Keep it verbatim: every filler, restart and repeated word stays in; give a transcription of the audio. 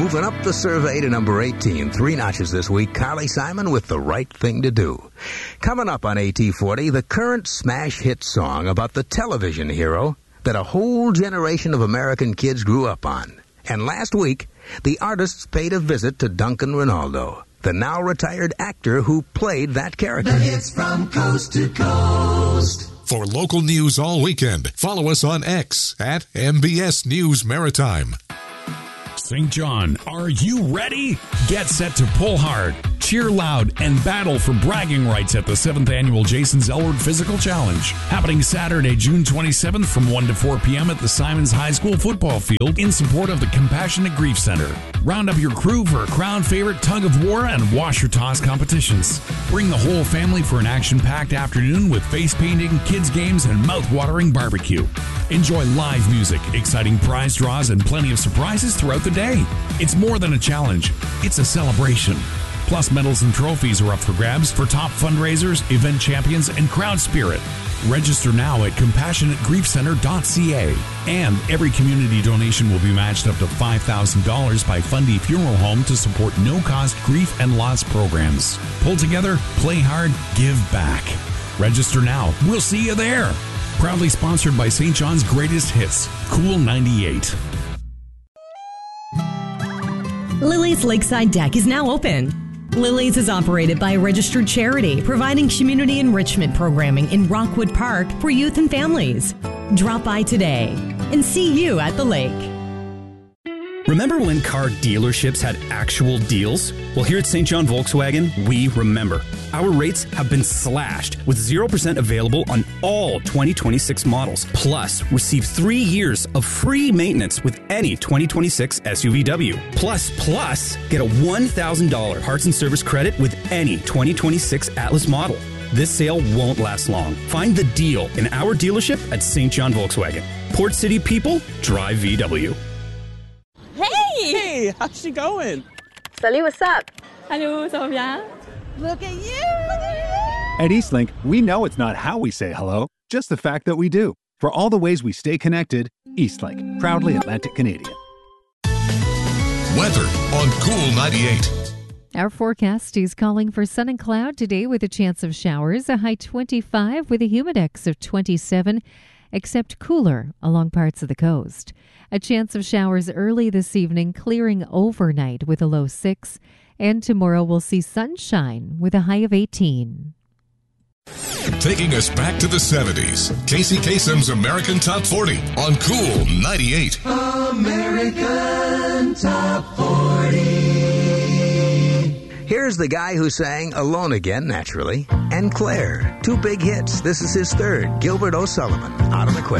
Moving up the survey to number eighteen, three notches this week, Carly Simon with The Right Thing to Do. Coming up on A T forty, the current smash hit song about the television hero that a whole generation of American kids grew up on. And last week, the artists paid a visit to Duncan Ronaldo, the now retired actor who played that character. The hits from coast to coast. For local news all weekend, follow us on X at M B S News Maritime. Saint John, are you ready? Get set to pull hard, cheer loud, and battle for bragging rights at the seventh Annual Jason Zellward Physical Challenge. Happening Saturday, June twenty-seventh from one to four p.m. at the Simons High School football field in support of the Compassionate Grief Center. Round up your crew for a crowd favorite tug of war and washer toss competitions. Bring the whole family for an action-packed afternoon with face painting, kids games, and mouth-watering barbecue. Enjoy live music, exciting prize draws, and plenty of surprises throughout the day. It's more than a challenge. It's a celebration. Plus, medals and trophies are up for grabs for top fundraisers, event champions, and crowd spirit. Register now at compassionate grief center dot c a. And every community donation will be matched up to five thousand dollars by Fundy Funeral Home to support no-cost grief and loss programs. Pull together, play hard, give back. Register now. We'll see you there. Proudly sponsored by Saint John's Greatest Hits, Cool ninety-eight. Lily's Lakeside Deck is now open. Lily's is operated by a registered charity, providing community enrichment programming in Rockwood Park for youth and families. Drop by today and see you at the lake. Remember when car dealerships had actual deals? Well, here at Saint John Volkswagen, we remember. Our rates have been slashed with zero percent available on all twenty twenty-six models. Plus, receive three years of free maintenance with any twenty twenty-six S U V W. Plus, plus, get a one thousand dollars parts and service credit with any twenty twenty-six Atlas model. This sale won't last long. Find the deal in our dealership at Saint John Volkswagen. Port City people, drive V W. Hey! Hey, how's she going? Salut, what's up? Hello, ça va bien? Look at you! Look at you! At Eastlink, we know it's not how we say hello, just the fact that we do. For all the ways we stay connected, Eastlink, proudly Atlantic Canadian. Weather on Cool ninety-eight. Our forecast is calling for sun and cloud today with a chance of showers, a high twenty-five with a humidex of twenty-seven, except cooler along parts of the coast. A chance of showers early this evening, clearing overnight with a low six. And tomorrow we'll see sunshine with a high of eighteen. Taking us back to the seventies, Casey Kasem's American Top forty on Cool ninety-eight. American Top forty. Here's the guy who sang Alone Again, naturally, and Claire. Two big hits. This is his third, Gilbert O'Sullivan, out on the quest.